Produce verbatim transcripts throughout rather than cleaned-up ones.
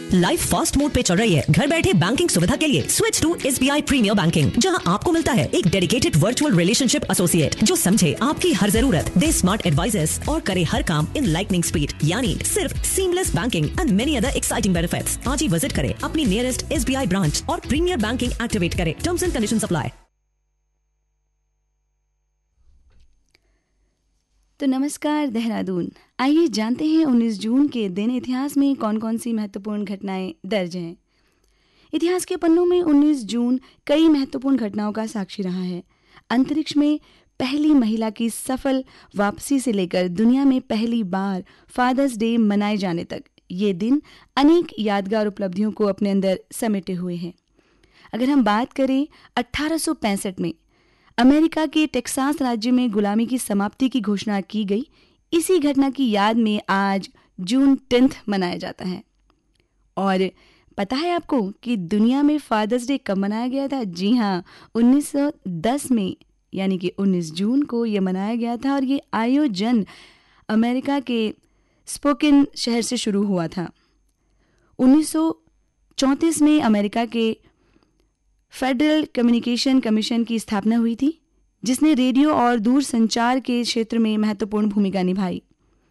Life fast mode पे चल रही है। घर बैठे बैंकिंग सुविधा के लिए switch to SBI premiere banking, जहां आपको मिलता है एक डेडिकेटेड वर्चुअल रिलेशनशिप एसोसिएट जो समझे आपकी हर जरूरत, दे स्मार्ट एडवाइजर्स और करे हर काम इन लाइटनिंग स्पीड, यानी सिर्फ seamless banking and many other exciting benefits. आज ही विजिट करें अपनी नियरेस्ट एसबीआई ब्रांच और प्रीमियर बैंकिंग एक्टिवेट करें। Terms and conditions apply. तो नमस्कार देहरादून, आइए जानते हैं उन्नीस जून के दिन इतिहास में कौन कौन सी महत्वपूर्ण घटनाएं दर्ज हैं। इतिहास के पन्नों में उन्नीस जून कई महत्वपूर्ण घटनाओं का साक्षी रहा है। अंतरिक्ष में पहली महिला की सफल वापसी से लेकर दुनिया में पहली बार फादर्स डे मनाए जाने तक ये दिन अनेक यादगार उपलब्धियों को अपने अंदर समेटे हुए हैं। अगर हम बात करें अठारह सौ पैंसठ में अमेरिका के टेक्सास राज्य में गुलामी की समाप्ति की घोषणा की गई। इसी घटना की याद में आज जून टेंथ मनाया जाता है। और पता है आपको कि दुनिया में फादर्स डे कब मनाया गया था? जी हाँ, उन्नीस सौ दस में, यानी कि उन्नीस जून को ये मनाया गया था। और ये आयोजन अमेरिका के स्पोकन शहर से शुरू हुआ था। उन्नीस सौ चौंतीस में अमेरिका के फेडरल कम्युनिकेशन कमीशन की स्थापना हुई थी, जिसने रेडियो और दूरसंचार के क्षेत्र में महत्वपूर्ण भूमिका निभाई।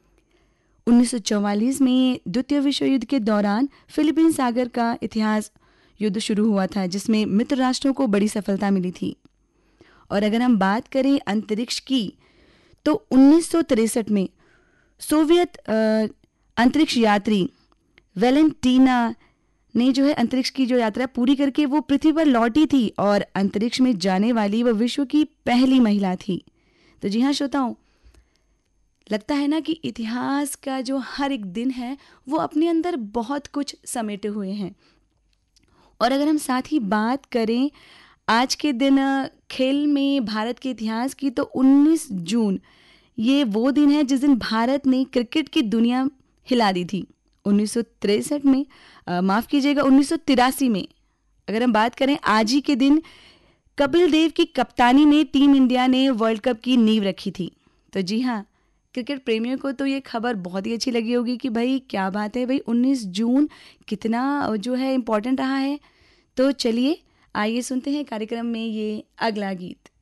उन्नीस सौ चौवालीस में द्वितीय विश्व युद्ध के दौरान फिलीपीन सागर का इतिहास युद्ध शुरू हुआ था, जिसमें मित्र राष्ट्रों को बड़ी सफलता मिली थी। और अगर हम बात करें अंतरिक्ष की, तो उन्नीस सौ तिरसठ में सोवियत अंतरिक्ष यात्री वेलेंटीना ने जो है अंतरिक्ष की जो यात्रा पूरी करके वो पृथ्वी पर लौटी थी और अंतरिक्ष में जाने वाली वह विश्व की पहली महिला थी। तो जी हाँ श्रोताओं, लगता है ना कि इतिहास का जो हर एक दिन है वो अपने अंदर बहुत कुछ समेटे हुए हैं। और अगर हम साथ ही बात करें आज के दिन खेल में भारत के इतिहास की, तो उन्नीस जून ये वो दिन है जिस दिन भारत ने क्रिकेट की दुनिया हिला दी थी। उन्नीस सौ तिरसठ में, माफ़ कीजिएगा उन्नीस सौ तिरासी में, अगर हम बात करें आज ही के दिन कपिल देव की कप्तानी में टीम इंडिया ने वर्ल्ड कप की नींव रखी थी। तो जी हाँ, क्रिकेट प्रेमियों को तो ये खबर बहुत ही अच्छी लगी होगी कि भाई क्या बात है, भाई उन्नीस जून कितना जो है इम्पोर्टेंट रहा है। तो चलिए आइए सुनते हैं कार्यक्रम में ये अगला गीत।